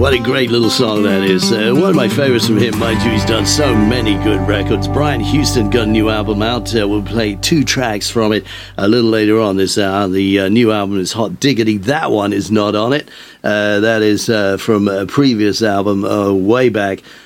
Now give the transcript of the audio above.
What a great little song that is. One of my favorites from him, mind you. He's done so many good records. Brian Houston got a new album out. We'll play 2 tracks from it a little later on this hour. The new album is Hot Diggity. That one is not on it. That is from a previous album way back